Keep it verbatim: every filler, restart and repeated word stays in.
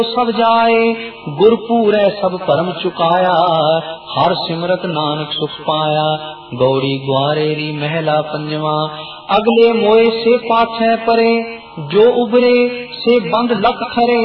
सब जाए गुरपूरे सब परम चुकाया, हर सिमरत नानक सुख पाया। गौड़ी ग्वारेरी महला पंजवा, अगले मोए से पाछे परे, जो उबरे से बंद लख खरे।